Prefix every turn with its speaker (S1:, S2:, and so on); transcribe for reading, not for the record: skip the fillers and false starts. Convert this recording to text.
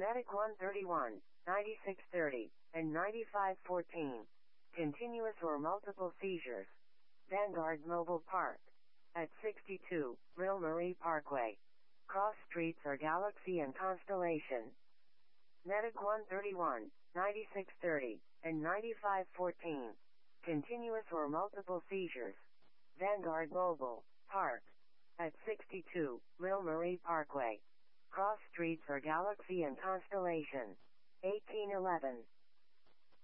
S1: Natick 131, 9630, and 9514. Continuous or multiple seizures. Vanguard Mobile Park. At 62, Ville Marie Parkway. Cross streets are Galaxy and Constellation. Natick 131, 9630, and 9514. Continuous or multiple seizures. Vanguard Mobile Park. At 62, Ville Marie Parkway. Cross streets are Galaxy and Constellation. 1811.